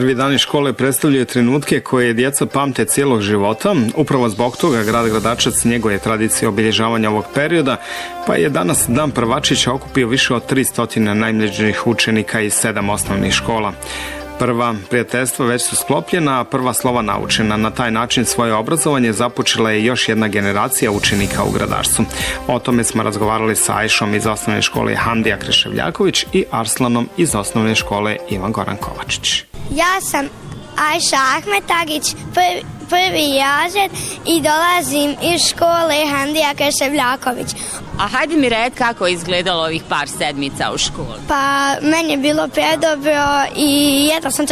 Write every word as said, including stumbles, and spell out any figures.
Prvi dani škole predstavljaju trenutke koje djeca pamte cijelog života. Upravo zbog toga grad Gradačac njeguje tradicije obilježavanja ovog perioda, pa je danas Dan prvačića okupio više od tristo najmlađih učenika iz sedam osnovnih škola. Prva prijateljstva već su sklopljena, a prva slova naučena. Na taj način svoje obrazovanje započela je još jedna generacija učenika u Gradačcu. O tome smo razgovarali sa Ajšom iz osnovne škole Handija Kreševljaković i Arslanom iz osnovne škole Ivan Goran Kovačić. Ja sam Ajša Ahmetagić, prvi, prvi razred i dolazim iz škole Handija Kreševljaković. A hajde mi red kako je izgledalo ovih par sedmica u školi. Pa meni je bilo predobro i jedno sam